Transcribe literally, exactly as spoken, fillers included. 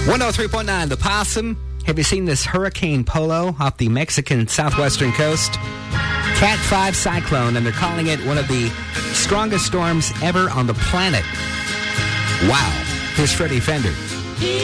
one oh three point nine, The Possum. Have you seen this Hurricane Polo off the Mexican southwestern coast? Cat five cyclone, and they're calling it one of the strongest storms ever on the planet. Wow. Here's Freddie Fender.